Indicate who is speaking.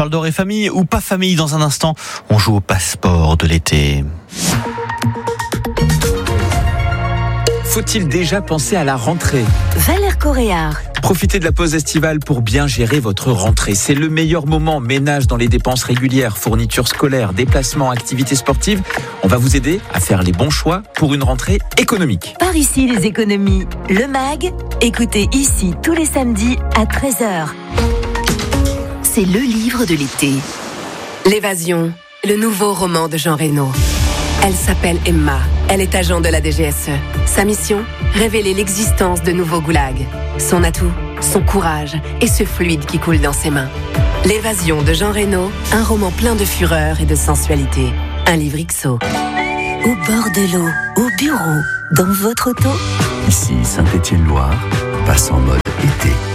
Speaker 1: Charles Doré, famille ou pas famille, dans un instant, on joue au passeport de l'été.
Speaker 2: Faut-il déjà penser à la rentrée ?
Speaker 3: Valère Coréard.
Speaker 2: Profitez de la pause estivale pour bien gérer votre rentrée. C'est le meilleur moment. Ménage dans les dépenses régulières, fournitures scolaires, déplacements, activités sportives. On va vous aider à faire les bons choix pour une rentrée économique.
Speaker 3: Par ici les économies. Le MAG, écoutez ici tous les samedis à 13h. C'est le livre de l'été.
Speaker 4: L'évasion, le nouveau roman de Jean Reno. Elle s'appelle Emma. Elle est agent de la DGSE. Sa mission, révéler l'existence de nouveaux goulags. Son atout, son courage et ce fluide qui coule dans ses mains. L'évasion de Jean Reno, un roman plein de fureur et de sensualité. Un livre XO.
Speaker 3: Au bord de l'eau, au bureau, dans votre auto.
Speaker 5: Ici Saint-Étienne-Loire, passe en mode été.